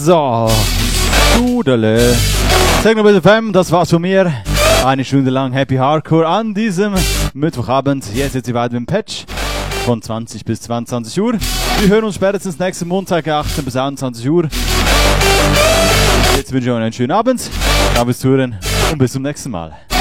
So, Dudele. Techno FM, das war's von mir. Eine Stunde lang Happy Hardcore an diesem Mittwochabend. Jetzt geht's weiter mit dem Patch von 20 bis 22 Uhr. Wir hören uns spätestens nächsten Montag 18 bis 21 Uhr. Jetzt wünsche ich euch einen schönen Abend. Danke fürs Zuhören und bis zum nächsten Mal.